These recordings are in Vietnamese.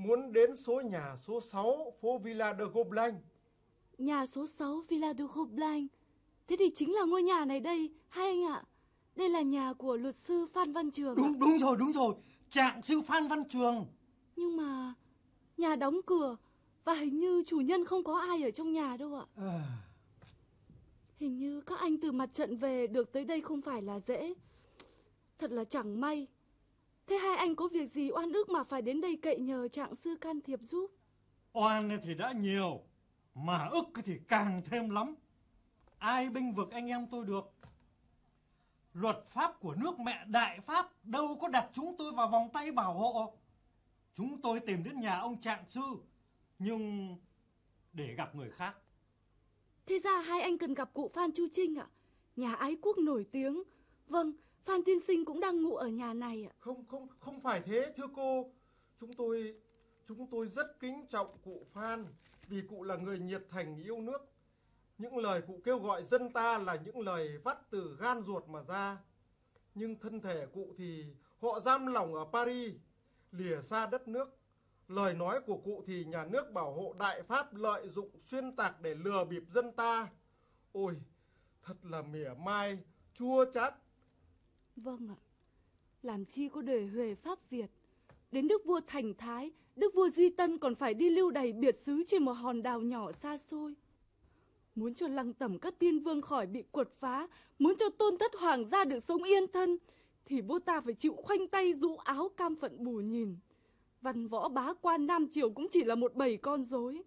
muốn đến số nhà số 6 phố Villa de Gobelin. Nhà số 6 Villa de Gobelin. Thế thì chính là ngôi nhà này đây, hai anh ạ. Đây là nhà của luật sư Phan Văn Trường. Đúng rồi, trạng sư Phan Văn Trường. Nhưng mà nhà đóng cửa và hình như chủ nhân không có ai ở trong nhà đâu ạ. Hình như các anh từ mặt trận về được tới đây không phải là dễ. Thật là chẳng may. Thế hai anh có việc gì oan ức mà phải đến đây cậy nhờ trạng sư can thiệp giúp? Oan thì đã nhiều, mà ức thì càng thêm lắm. Ai bênh vực anh em tôi được. Luật pháp của nước mẹ Đại Pháp đâu có đặt chúng tôi vào vòng tay bảo hộ. Chúng tôi tìm đến nhà ông trạng sư, nhưng để gặp người khác. Thế ra hai anh cần gặp cụ Phan Chu Trinh ạ. Nhà ái quốc nổi tiếng. Vâng, Phan tiên sinh cũng đang ngụ ở nhà này ạ. Không phải thế thưa cô. Chúng tôi rất kính trọng cụ Phan vì cụ là người nhiệt thành yêu nước. Những lời cụ kêu gọi dân ta là những lời vắt từ gan ruột mà ra. Nhưng thân thể cụ thì họ giam lỏng ở Paris, lìa xa đất nước. Lời nói của cụ thì nhà nước bảo hộ Đại Pháp lợi dụng xuyên tạc để lừa bịp dân ta. Ôi, thật là mỉa mai, chua chát. Vâng ạ. Làm chi có để huề Pháp Việt. Đến đức vua Thành Thái, đức vua Duy Tân còn phải đi lưu đày biệt xứ trên một hòn đảo nhỏ xa xôi. Muốn cho lăng tẩm các tiên vương khỏi bị quật phá, muốn cho tôn thất hoàng gia được sống yên thân, thì vua ta phải chịu khoanh tay rũ áo cam phận bù nhìn. Văn võ bá quan Nam Triều cũng chỉ là một bầy con rối.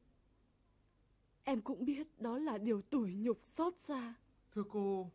Em cũng biết đó là điều tủi nhục xót xa. Thưa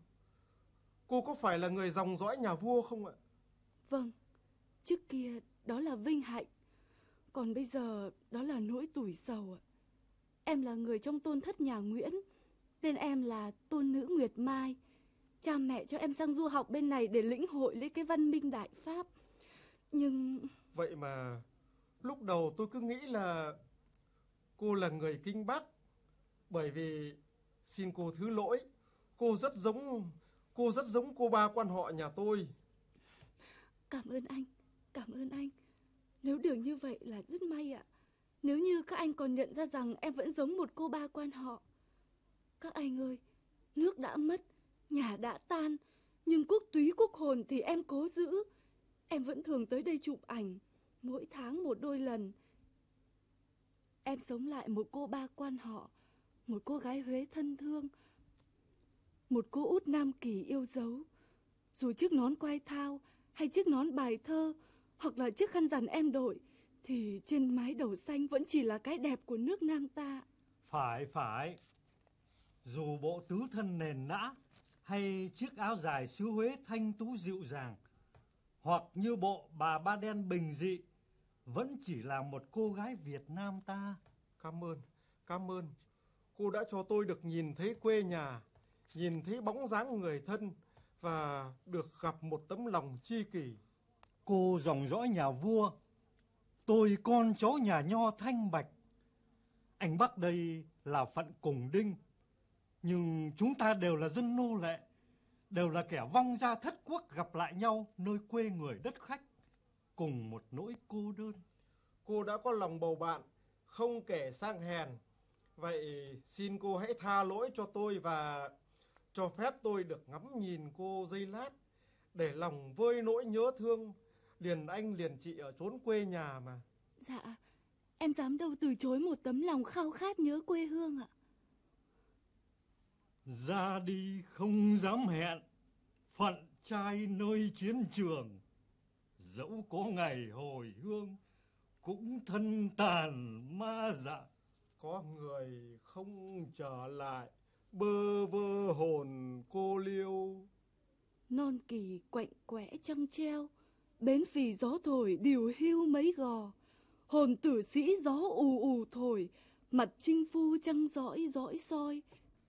cô có phải là người dòng dõi nhà vua không ạ? Vâng, trước kia đó là vinh hạnh, còn bây giờ đó là nỗi tủi sầu ạ. Em là người trong tôn thất nhà Nguyễn, tên em là tôn nữ Nguyệt Mai. Cha mẹ cho em sang du học bên này để lĩnh hội lấy cái văn minh Đại Pháp. Nhưng... Vậy mà lúc đầu tôi cứ nghĩ là cô là người Kinh Bắc. Bởi vì, xin cô thứ lỗi, cô rất giống cô ba quan họ nhà tôi. Cảm ơn anh. Nếu được như vậy là rất may ạ. Nếu như các anh còn nhận ra rằng em vẫn giống một cô ba quan họ. Các anh ơi, nước đã mất, nhà đã tan, nhưng quốc túy quốc hồn thì em cố giữ. Em vẫn thường tới đây chụp ảnh, mỗi tháng một đôi lần. Em sống lại một cô ba quan họ, một cô gái Huế thân thương, một cô út Nam Kỳ yêu dấu. Dù chiếc nón quai thao hay chiếc nón bài thơ hoặc là chiếc khăn rằn em đội, thì trên mái đầu xanh vẫn chỉ là cái đẹp của nước Nam ta. Phải. Dù bộ tứ thân nền nã hay chiếc áo dài xứ Huế thanh tú dịu dàng, hoặc như bộ bà Ba Đen bình dị, vẫn chỉ là một cô gái Việt Nam ta. Cảm ơn. Cô đã cho tôi được nhìn thấy quê nhà, nhìn thấy bóng dáng người thân và được gặp một tấm lòng tri kỷ. Cô dòng dõi nhà vua, tôi con cháu nhà Nho Thanh Bạch. Anh Bắc đây là phận cùng đinh, nhưng chúng ta đều là dân nô lệ, đều là kẻ vong ra thất quốc gặp lại nhau nơi quê người đất khách, cùng một nỗi cô đơn. Cô đã có lòng bầu bạn, không kể sang hèn. Vậy xin cô hãy tha lỗi cho tôi và cho phép tôi được ngắm nhìn cô giây lát, để lòng vơi nỗi nhớ thương, liền anh liền chị ở chốn quê nhà mà. Dạ, em dám đâu từ chối một tấm lòng khao khát nhớ quê hương ạ. Ra đi không dám hẹn, phận trai nơi chiến trường. Dẫu có ngày hồi hương, cũng thân tàn ma dạ. Có người không trở lại, bơ vơ hồn cô liêu. Non kỳ quạnh quẽ trăng treo, bến phì gió thổi điều hưu mấy gò. Hồn tử sĩ gió ù ù thổi, mặt chinh phu trăng dõi soi.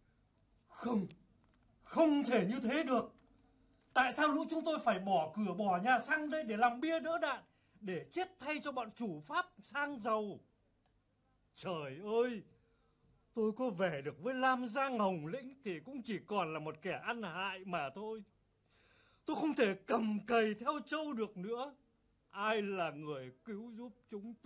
Không thể như thế được. Tại sao lũ chúng tôi phải bỏ cửa bỏ nhà sang đây để làm bia đỡ đạn, để chết thay cho bọn chủ Pháp sang giàu? Trời ơi, tôi có về được với Lam Giang Hồng Lĩnh thì cũng chỉ còn là một kẻ ăn hại mà thôi. Tôi không thể cầm cày theo trâu được nữa. Ai là người cứu giúp chúng tôi?